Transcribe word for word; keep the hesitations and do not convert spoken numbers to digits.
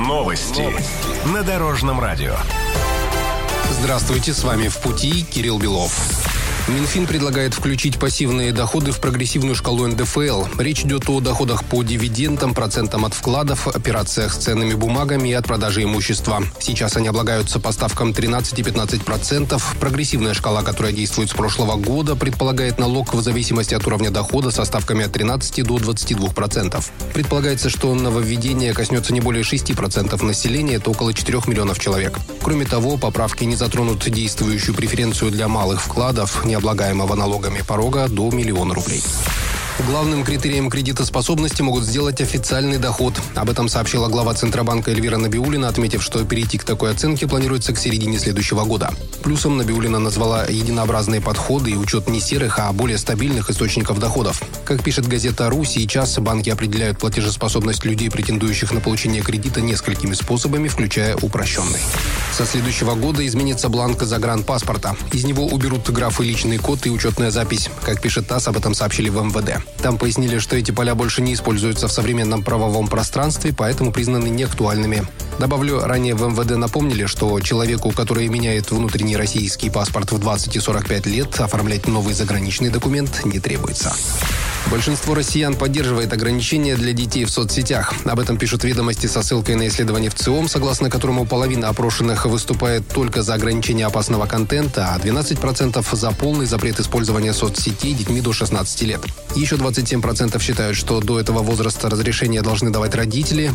Новости на Дорожном радио. Здравствуйте, с вами «В пути» Кирилл Белов. Минфин предлагает включить пассивные доходы в прогрессивную шкалу эн дэ эф эл. Речь идет о доходах по дивидендам, процентам от вкладов, операциях с ценными бумагами и от продажи имущества. Сейчас они облагаются по ставкам тринадцать и пятнадцать процентов. Прогрессивная шкала, которая действует с прошлого года, предполагает налог в зависимости от уровня дохода со ставками от тринадцати до двадцати двух процентов. Предполагается, что нововведение коснется не более шести процентов населения, это около четырёх миллионов человек. Кроме того, поправки не затронут действующую преференцию для малых вкладов, не облагаемого налогами порога до миллиона рублей. Главным критерием кредитоспособности могут сделать официальный доход. Об этом сообщила глава Центробанка Эльвира Набиуллина, отметив, что перейти к такой оценке планируется к середине следующего года. Плюсом Набиуллина назвала единообразные подходы и учет не серых, а более стабильных источников доходов. Как пишет газета «Ру», сейчас банки определяют платежеспособность людей, претендующих на получение кредита, несколькими способами, включая упрощенный. Со следующего года изменится бланк загранпаспорта. Из него уберут графы «Личный код» и «Учетная запись». Как пишет ТАСС, об этом сообщили в эм вэ дэ. Там пояснили, что эти поля больше не используются в современном правовом пространстве, поэтому признаны неактуальными. Добавлю, ранее в эм вэ дэ напомнили, что человеку, который меняет внутренний российский паспорт в двадцать и сорок пять лет, оформлять новый заграничный документ не требуется. Большинство россиян поддерживает ограничения для детей в соцсетях. Об этом пишут «Ведомости» со ссылкой на исследование ВЦИОМ, согласно которому половина опрошенных выступает только за ограничение опасного контента, а двенадцать процентов за полный запрет использования соцсетей детьми до шестнадцати лет. Еще двадцать семь процентов считают, что до этого возраста разрешение должны давать родители.